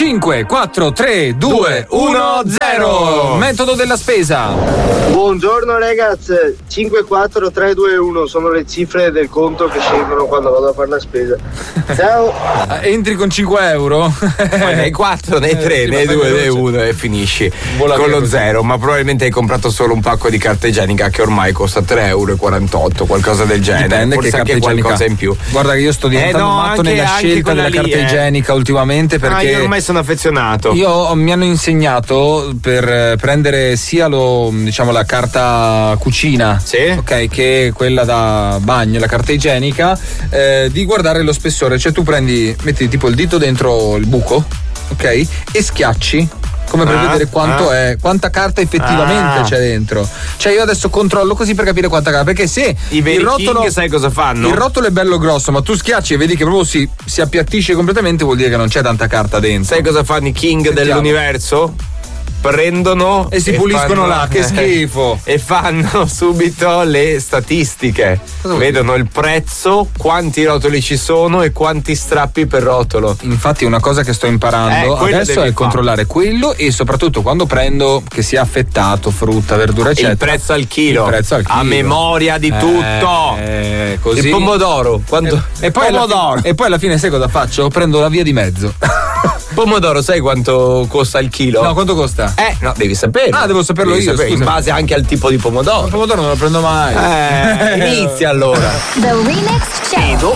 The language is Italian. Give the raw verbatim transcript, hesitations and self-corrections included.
cinque, quattro, tre, due, uno, zero. Metodo della spesa. Buongiorno ragazzi, cinque, quattro, tre, due, uno sono le cifre del conto che scendono quando vado a fare la spesa. Ciao. Entri con cinque euro. Ma nei quattro, nei tre, sì, nei ma due, fai nei veloce. uno e finisci Vola con via lo così. zero. Ma probabilmente hai comprato solo un pacco di carta igienica che ormai costa tre e quarantotto euro, qualcosa del genere. Dipende Forse che anche carta igienica. qualcosa in più. Guarda che io sto diventando Eh no, matto anche- nella anche scelta quella della lì, carta eh. igienica ultimamente, perché Ah, io ormai sono affezionato. Io mi hanno insegnato per eh, prendere sia lo diciamo la carta cucina, Sì. ok, che quella da bagno, la carta igienica, eh, di guardare lo spessore, cioè tu prendi, metti tipo il dito dentro il buco, ok, e schiacci come per Ah, vedere quanto ah. è, quanta carta effettivamente Ah. c'è dentro. Cioè io adesso controllo così per capire quanta carta, perché se I veri il rotolo king sai cosa fanno? il rotolo è bello grosso, ma tu schiacci e vedi che proprio si, si appiattisce completamente, vuol dire che non c'è tanta carta dentro. Sai cosa fanno i king Sentiamo. dell'universo? Prendono E si puliscono là, che schifo. E fanno subito le statistiche. Cosa vuol Vedono il prezzo, quanti rotoli ci sono e quanti strappi per rotolo. Infatti una cosa che sto Eh, imparando quello adesso devi è fare. controllare quello, e soprattutto quando prendo che sia affettato, frutta, verdura eccetera, Il prezzo al chilo. il prezzo al A chilo. memoria di Eh, tutto. eh, così. Il pomodoro. Quando... E, e poi alla pomodoro. fine, e poi alla fine sai cosa faccio? Prendo la via di mezzo. Pomodoro, sai quanto costa il chilo? No, quanto costa? Eh, no, devi sapere. Ah, devo saperlo Devi io, sapere, in scusami. base anche al tipo di pomodoro. Il pomodoro non lo prendo mai. Eh, inizia allora. The Remix Show.